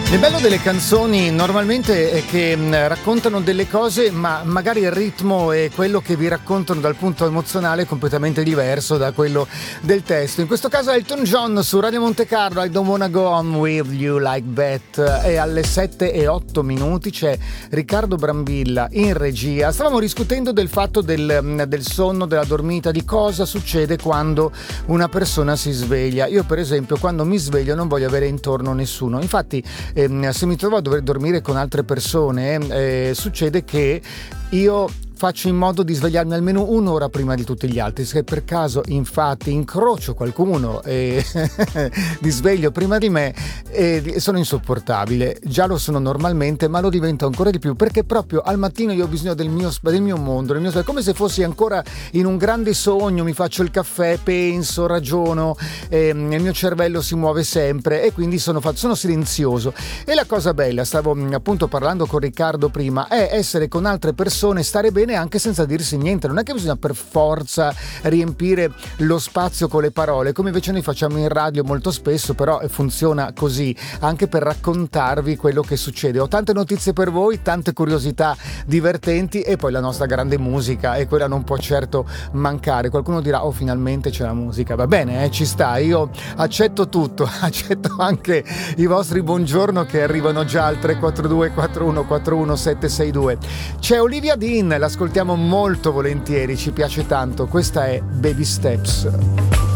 Il bello delle canzoni normalmente è che raccontano delle cose, ma magari il ritmo e quello che vi raccontano dal punto emozionale è completamente diverso da quello del testo. In questo caso Elton John su Radio Monte Carlo, I Don't Wanna Go On With You Like That, e alle 7:08 c'è Riccardo Brambilla in regia. Stavamo discutendo del fatto del sonno, della dormita, di cosa succede quando una persona si sveglia. Io per esempio quando mi sveglio non voglio avere intorno nessuno, infatti se mi trovo a dover dormire con altre persone, succede che io faccio in modo di svegliarmi almeno un'ora prima di tutti gli altri. Se per caso infatti incrocio qualcuno e mi sveglio prima di me, sono insopportabile. Già lo sono normalmente, ma lo divento ancora di più, perché proprio al mattino io ho bisogno del mio mondo, come se fossi ancora in un grande sogno. Mi faccio il caffè, penso, ragiono, il mio cervello si muove sempre e quindi sono silenzioso. E la cosa bella, stavo appunto parlando con Riccardo prima, è essere con altre persone, stare bene anche senza dirsi niente. Non è che bisogna per forza riempire lo spazio con le parole, come invece noi facciamo in radio molto spesso, però funziona così, anche per raccontarvi quello che succede. Ho tante notizie per voi, tante curiosità divertenti e poi la nostra grande musica, e quella non può certo mancare. Qualcuno dirà: oh, finalmente c'è la musica. Va bene, ci sta, io accetto tutto, accetto anche i vostri buongiorno che arrivano già al 342 41 41 762. C'è Olivia Dean, l'ascoltiamo molto volentieri, ci piace tanto. Questa è Baby Steps.